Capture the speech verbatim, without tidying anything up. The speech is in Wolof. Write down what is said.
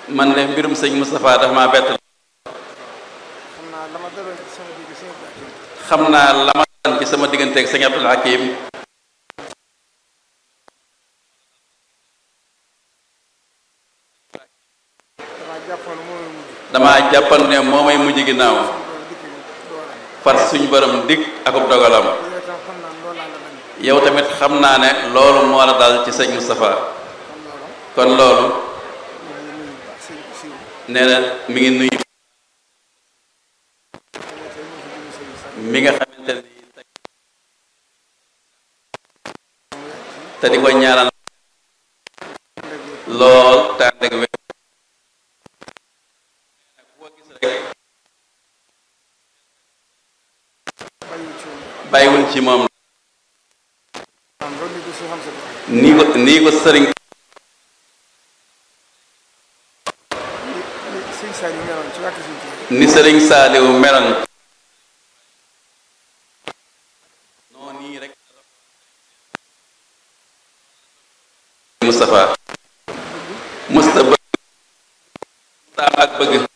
man de mbirum sëñ Moustapha dafa maa bett. xam naa la ma daan ci sama digganteeg sëñ Abdul Hakim. damaa jàppan ne moo may mujj ginnaaw. far suñu borom dig akub dogalam. yow tamit xam naa ne loolu moo la dal ci sëñ Moustapha. kon loolu nee na mi ngi nuyu mi nga xamante ni te di ko ñaanal lool te ànd ak wér bàyyiwul ci moom nii ko nii ko sëriñ ni sëriñ Saaliwu meloon noonu nii rek Moustapha musta bëgg musta am ak bëgg